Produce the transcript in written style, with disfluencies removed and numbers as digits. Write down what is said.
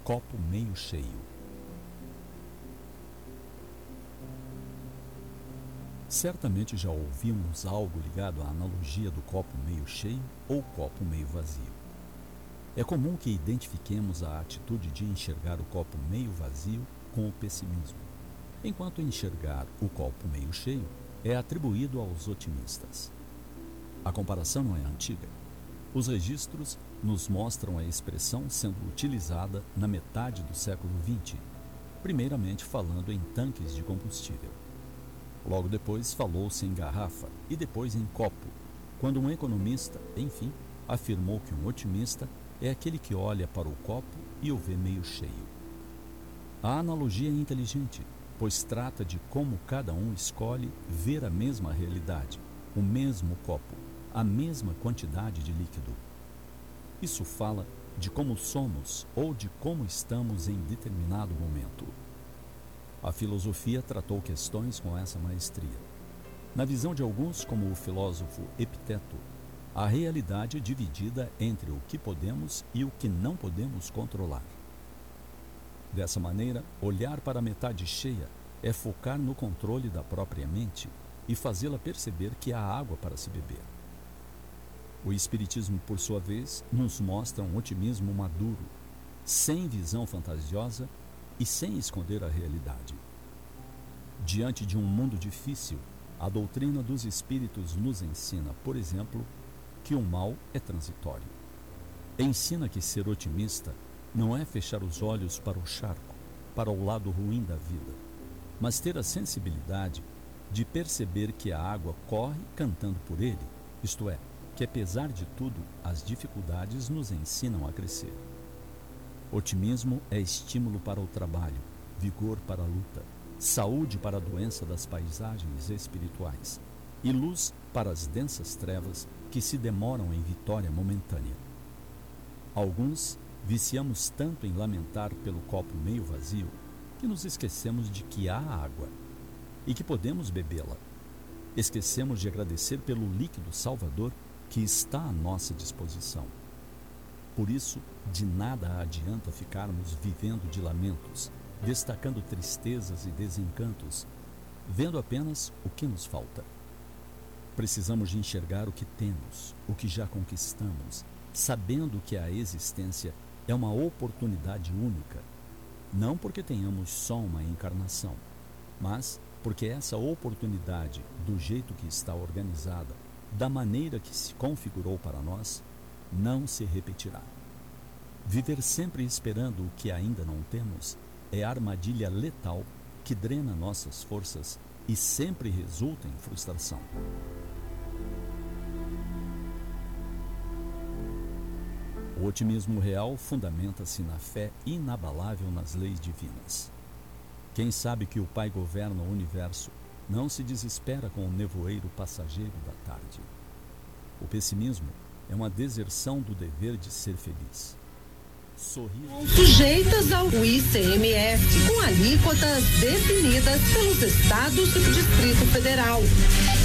copo meio cheio. Certamente já ouvimos algo ligado à analogia do copo meio cheio ou copo meio vazio. É comum que identifiquemos a atitude de enxergar o copo meio vazio com o pessimismo, enquanto enxergar o copo meio cheio é atribuído aos otimistas. A comparação não é antiga. Os registros nos mostram a expressão sendo utilizada na metade do século XX, primeiramente falando em tanques de combustível. Logo depois falou-se em garrafa e depois em copo, quando um economista, enfim, afirmou que um otimista é aquele que olha para o copo e o vê meio cheio. A analogia é inteligente, pois trata de como cada um escolhe ver a mesma realidade, o mesmo copo, a mesma quantidade de líquido. Isso fala de como somos ou de como estamos em determinado momento. A filosofia tratou questões com essa maestria. Na visão de alguns, como o filósofo Epiteto, a realidade é dividida entre o que podemos e o que não podemos controlar. Dessa maneira, olhar para a metade cheia é focar no controle da própria mente e fazê-la perceber que há água para se beber. O Espiritismo, por sua vez, nos mostra um otimismo maduro, sem visão fantasiosa e sem esconder a realidade. Diante de um mundo difícil, a doutrina dos espíritos nos ensina, por exemplo, que o mal é transitório. Ensina que ser otimista não é fechar os olhos para o charco, para o lado ruim da vida, mas ter a sensibilidade de perceber que a água corre cantando por ele, isto é, que apesar de tudo, as dificuldades nos ensinam a crescer. Otimismo é estímulo para o trabalho, vigor para a luta, saúde para a doença das paisagens espirituais e luz para as densas trevas que se demoram em vitória momentânea. Alguns viciamos tanto em lamentar pelo copo meio vazio que nos esquecemos de que há água e que podemos bebê-la. Esquecemos de agradecer pelo líquido salvador que está à nossa disposição. Por isso, de nada adianta ficarmos vivendo de lamentos, destacando tristezas e desencantos, vendo apenas o que nos falta. Precisamos de enxergar o que temos, o que já conquistamos, sabendo que a existência é uma oportunidade única, não porque tenhamos só uma encarnação, mas porque essa oportunidade, do jeito que está organizada, da maneira que se configurou para nós, não se repetirá. Viver sempre esperando o que ainda não temos é a armadilha letal que drena nossas forças e sempre resulta em frustração. O otimismo real fundamenta-se na fé inabalável nas leis divinas. Quem sabe que o Pai governa o universo não se desespera com o nevoeiro passageiro da tarde. O pessimismo é uma deserção do dever de ser feliz. Sorrir. Sujeitas ao ICMS, com alíquotas definidas pelos estados e do Distrito Federal.